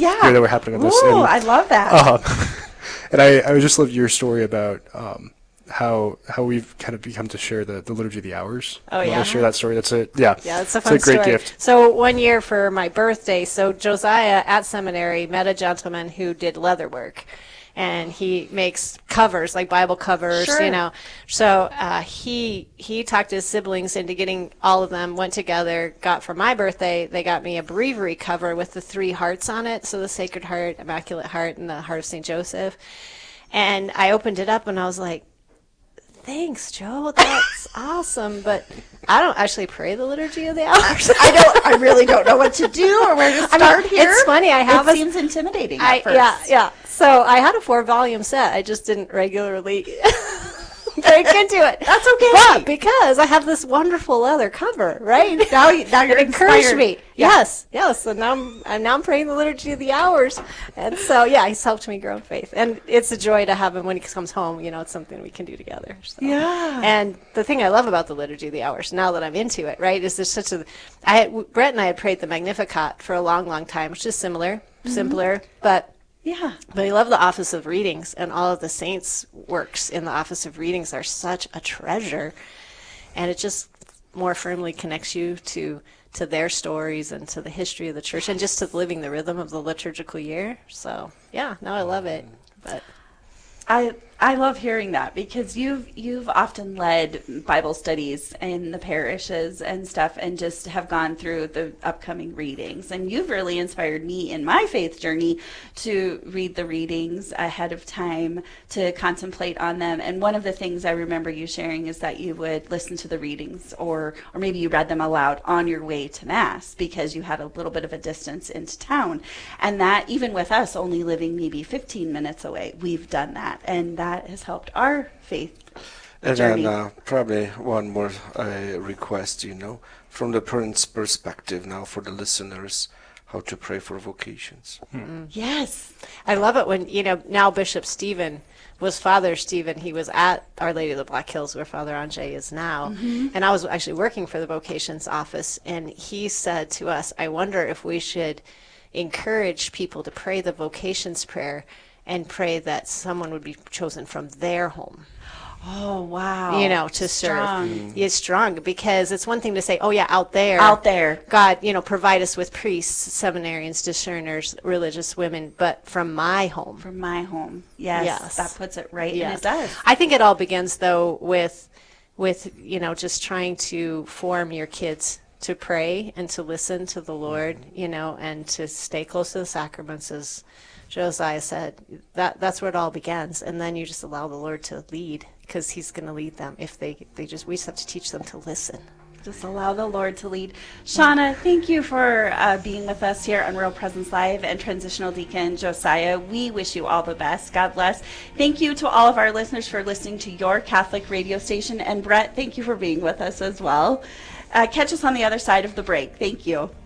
here that were happening on this. Ooh, And, I love that. and I just love your story about how we've kind of become to share the liturgy of the hours. Oh, You yeah. want to share that story? That's it. Yeah. Yeah, it's a It's fun a great story. gift. So one year for my birthday, so Josiah at seminary met a gentleman who did leather work. And he makes covers, like Bible covers, Sure. you know. So he talked his siblings into getting all of them, went together, got for my birthday, they got me a breviary cover with the 3 hearts on it. So the Sacred Heart, Immaculate Heart, and the Heart of St. Joseph. And I opened it up and I was like, thanks, Joe. That's awesome. But I don't actually pray the Liturgy of the Hours. I really don't know what to do or where to start here. It's funny. I have It seems intimidating at first. Yeah. So I had a 4-volume set. I just didn't regularly break into it. That's okay. But because I have this wonderful leather cover, right? Now you're It encouraged inspired. me. Yeah. Yes. And now I'm praying the Liturgy of the Hours. And so, yeah, he's helped me grow in faith. And it's a joy to have him when he comes home. You know, it's something we can do together. So. Yeah. And the thing I love about the Liturgy of the Hours, now that I'm into it, right, is there's such a... Brett and I had prayed the Magnificat for a long, long time, which is simpler, but... Yeah. But I love the Office of Readings, and all of the saints' works in the Office of Readings are such a treasure, and it just more firmly connects you to their stories and to the history of the church and just to living the rhythm of the liturgical year. So yeah, no, I love it. But I love hearing that because you've often led Bible studies in the parishes and stuff and just have gone through the upcoming readings. And you've really inspired me in my faith journey to read the readings ahead of time, to contemplate on them. And one of the things I remember you sharing is that you would listen to the readings or maybe you read them aloud on your way to Mass because you had a little bit of a distance into town. And that even with us only living maybe 15 minutes away, we've done that. And that has helped our faith And journey. then probably one more request, from the parents' perspective now for the listeners, how to pray for vocations. Yes. I love it when, now Bishop Stephen was Father Stephen. He was at Our Lady of the Black Hills where Father Ange is now. And I was actually working for the vocations office, and he said to us, I wonder if we should encourage people to pray the vocations prayer and pray that someone would be chosen from their home. Oh, wow. To Strong. serve. It's strong because it's one thing to say, oh, yeah, out there. Out there. God, provide us with priests, seminarians, discerners, religious women, but from my home. From my home. Yes. That puts it right. Yes. And it does. I think it all begins, though, with just trying to form your kids to pray and to listen to the Lord, and to stay close to the sacraments, as Josiah said. That's where it all begins. And then you just allow the Lord to lead, because he's going to lead them if we just have to teach them to listen. Just allow the Lord to lead. Shauna, thank you for being with us here on Real Presence Live, and Transitional Deacon Josiah. We wish you all the best. God bless. Thank you to all of our listeners for listening to your Catholic radio station. And Brett, thank you for being with us as well. Catch us on the other side of the break. Thank you.